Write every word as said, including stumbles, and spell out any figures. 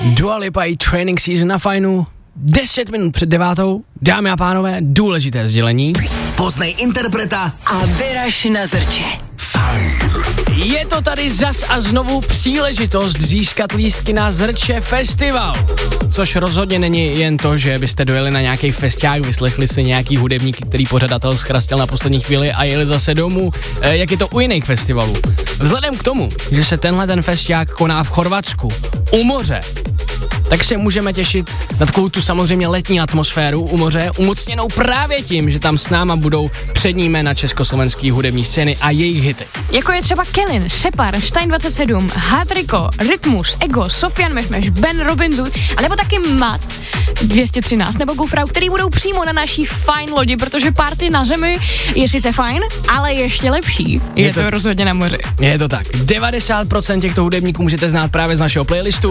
Dua Lipa i Training Season na Fajnu. deset minut před devátou. Dámy a pánové, důležité sdělení. Poznej interpreta a vyraž na zrče. Fajn. Je to tady zas a znovu příležitost získat lístky na Zrče festival. Což rozhodně není jen to, že byste dojeli na nějaký festiák, vyslechli si nějaký hudebníky, který pořadatel schrastil na poslední chvíli a jeli zase domů, e, jak je to u jiných festivalů. Vzhledem k tomu, že se tenhle ten festiák koná v Chorvatsku, u moře, tak se můžeme těšit na takovou tu samozřejmě letní atmosféru u moře, umocněnou právě tím, že tam s náma budou přední jména československý hudební scény a jejich hity. Jako je třeba Kellin, Shepard, Stein dvacet sedm, Hadriko, Rytmus, Ego, Sofian Mešmeš, Ben Robinson, anebo taky Matt dvě stě třináct nebo Gufrau, který budou přímo na naší fajn lodi, protože party na zemi je sice fajn, ale ještě lepší. Je, je to, to rozhodně na moři. Je to tak. devadesát procent těchto hudebníků můžete znát právě z našeho playlistu.